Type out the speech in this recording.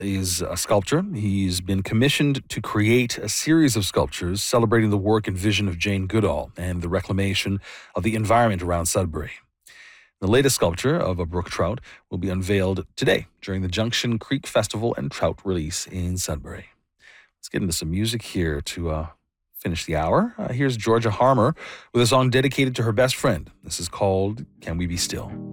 is a sculptor. He's been commissioned to create a series of sculptures celebrating the work and vision of Jane Goodall and the reclamation of the environment around Sudbury. The latest sculpture of a brook trout will be unveiled today during the Junction Creek Festival and Trout release in Sudbury. Let's get into some music here to finish the hour. Here's Georgia Harmer with a song dedicated to her best friend. This is called Can We Be Still?